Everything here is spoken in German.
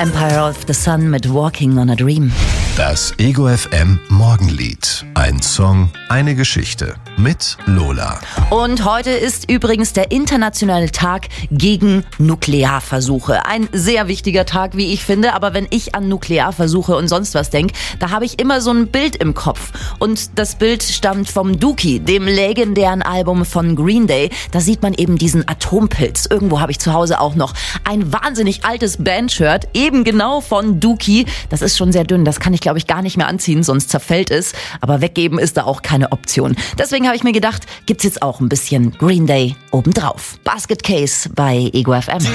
Empire of the Sun mit Walking on a Dream. Das Ego FM Morgenlied. Ein Song, eine Geschichte mit Lola. Und heute ist übrigens der internationale Tag gegen Nuklearversuche. Ein sehr wichtiger Tag, wie ich finde. Aber wenn ich an Nuklearversuche und sonst was denke, da habe ich immer so ein Bild im Kopf. Und das Bild stammt vom Dookie, dem legendären Album von Green Day. Da sieht man eben diesen Atompilz. Irgendwo habe ich zu Hause auch noch ein wahnsinnig altes Bandshirt, eben genau von Dookie. Das ist schon sehr dünn, das kann ich glaube ich gar nicht mehr anziehen, sonst zerfällt es. Aber weggeben ist da auch keine Option. Deswegen habe ich mir gedacht, gibt's jetzt auch ein bisschen Green Day obendrauf. Basket Case bei Ego FM.